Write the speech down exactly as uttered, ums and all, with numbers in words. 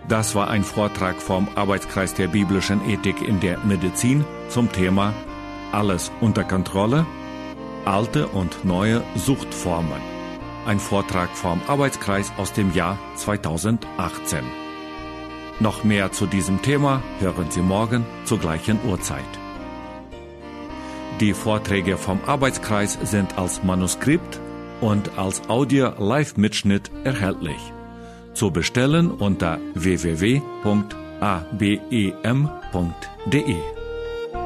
Das war ein Vortrag vom Arbeitskreis der biblischen Ethik in der Medizin zum Thema Alles unter Kontrolle, alte und neue Suchtformen. Ein Vortrag vom Arbeitskreis aus dem Jahr zweitausendachtzehn. Noch mehr zu diesem Thema hören Sie morgen zur gleichen Uhrzeit. Die Vorträge vom Arbeitskreis sind als Manuskript und als Audio-Live-Mitschnitt erhältlich. Zu bestellen unter w w w punkt a b e m punkt d e.